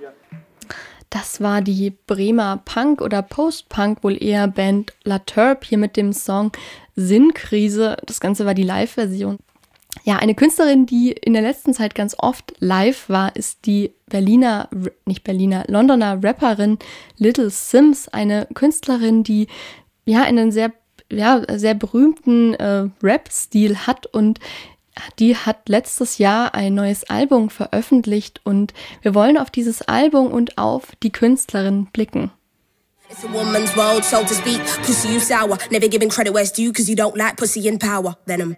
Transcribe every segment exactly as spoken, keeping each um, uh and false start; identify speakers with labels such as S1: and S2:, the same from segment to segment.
S1: Das war die Bremer Punk- oder Post-Punk, wohl eher Band La Turb, hier mit dem Song Sinnkrise. Das Ganze war die Live-Version. Ja, eine Künstlerin, die in der letzten Zeit ganz oft live war, ist die Berliner, nicht Berliner, Londoner Rapperin Little Simz. Eine Künstlerin, die ja einen sehr, ja, sehr berühmten äh, Rap-Stil hat und die hat letztes Jahr ein neues Album veröffentlicht und wir wollen auf dieses Album und auf die Künstlerin blicken.
S2: It's a woman's world, so to speak. Pussy you sour, never giving credit where it's due, cause you don't like pussy in power. Venom.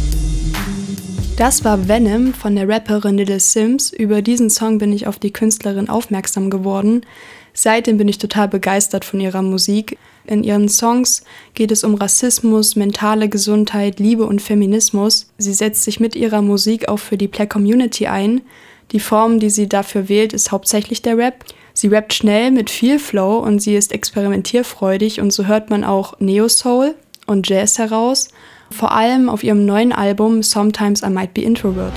S3: Das war Venom von der Rapperin Little Simz. Über diesen Song bin ich auf die Künstlerin aufmerksam geworden. Seitdem bin ich total begeistert von ihrer Musik. In ihren Songs geht es um Rassismus, mentale Gesundheit, Liebe und Feminismus. Sie setzt sich mit ihrer Musik auch für die Black Community ein. Die Form, die sie dafür wählt, ist hauptsächlich der Rap. Sie rappt schnell mit viel Flow und sie ist experimentierfreudig und so hört man auch Neo-Soul und Jazz heraus. Vor allem auf ihrem neuen Album Sometimes I Might Be Introvert.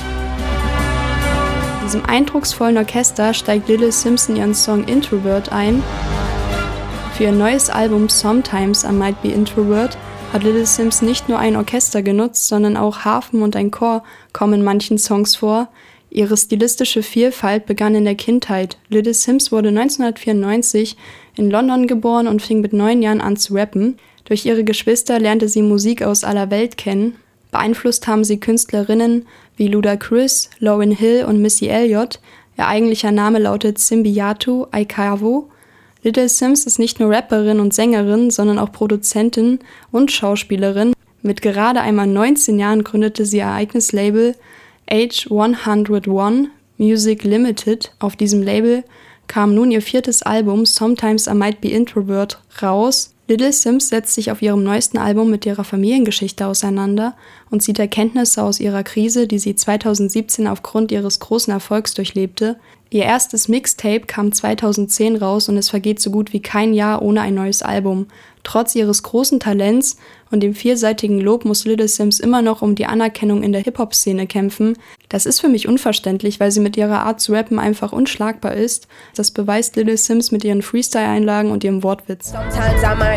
S3: In diesem eindrucksvollen Orchester steigt Little Simz in ihren Song Introvert ein. Für ihr neues Album Sometimes I Might Be Introvert hat Little Simz nicht nur ein Orchester genutzt, sondern auch Harfen und ein Chor kommen in manchen Songs vor. Ihre stilistische Vielfalt begann in der Kindheit. Little Simz wurde neunzehnhundertvierundneunzig in London geboren und fing mit neun Jahren an zu rappen. Durch ihre Geschwister lernte sie Musik aus aller Welt kennen. Beeinflusst haben sie Künstlerinnen wie Ludacris, Lauryn Hill und Missy Elliott. Ihr eigentlicher Name lautet Simbiatu Aikavu. Little Simz ist nicht nur Rapperin und Sängerin, sondern auch Produzentin und Schauspielerin. Mit gerade einmal neunzehn Jahren gründete sie ihr eigenes Label Age hundertundeins Music Limited. Auf diesem Label kam nun ihr viertes Album Sometimes I Might Be Introvert raus. Little Simz setzt sich auf ihrem neuesten Album mit ihrer Familiengeschichte auseinander und zieht Erkenntnisse aus ihrer Krise, die sie zweitausendsiebzehn aufgrund ihres großen Erfolgs durchlebte. Ihr erstes Mixtape kam zweitausendzehn raus und es vergeht so gut wie kein Jahr ohne ein neues Album. Trotz ihres großen Talents und dem vielseitigen Lob muss Little Simz immer noch um die Anerkennung in der Hip-Hop-Szene kämpfen. Das ist für mich unverständlich, weil sie mit ihrer Art zu rappen einfach unschlagbar ist. Das beweist Little Simz mit ihren Freestyle-Einlagen und ihrem Wortwitz.
S2: Sometimes I might